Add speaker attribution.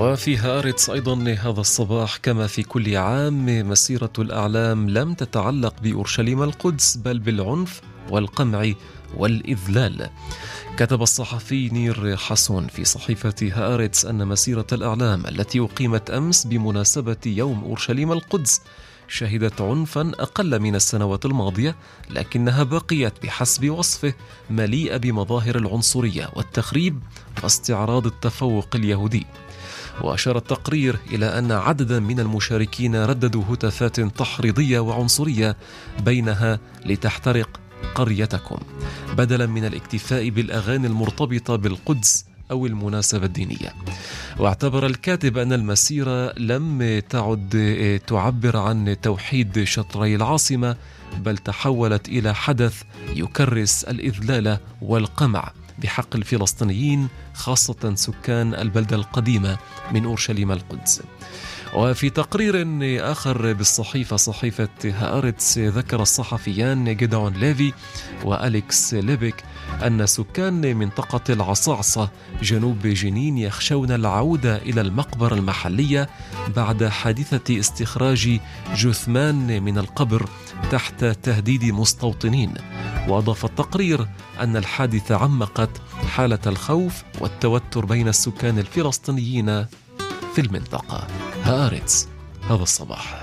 Speaker 1: وفي هآرتس أيضا هذا الصباح كما في كل عام مسيرة الأعلام لم تتعلق بأورشليم القدس بل بالعنف والقمع والإذلال. كتب الصحفي نير حسون في صحيفة هآرتس أن مسيرة الأعلام التي أقيمت أمس بمناسبة يوم أورشليم القدس شهدت عنفا أقل من السنوات الماضية، لكنها بقيت بحسب وصفه مليئة بمظاهر العنصرية والتخريب واستعراض التفوق اليهودي. وأشار التقرير إلى أن عددا من المشاركين رددوا هتافات تحريضية وعنصرية بينها لتحترق قريتكم، بدلا من الاكتفاء بالأغاني المرتبطة بالقدس أو المناسبة الدينية. واعتبر الكاتب أن المسيرة لم تعد تعبر عن توحيد شطري العاصمة، بل تحولت إلى حدث يكرس الإذلال والقمع بحق الفلسطينيين، خاصة سكان البلدة القديمة من أورشليم القدس. وفي تقرير آخر بالصحيفة صحيفة هآرتس ذكر الصحفيان جيدعون ليفي وأليكس ليبك أن سكان منطقة العصعصة جنوب جنين يخشون العودة إلى المقبرة المحلية بعد حادثة استخراج جثمان من القبر تحت تهديد مستوطنين. وأضاف التقرير أن الحادثة عمقت حالة الخوف والتوتر بين السكان الفلسطينيين في المنطقة. هآرتس هذا الصباح.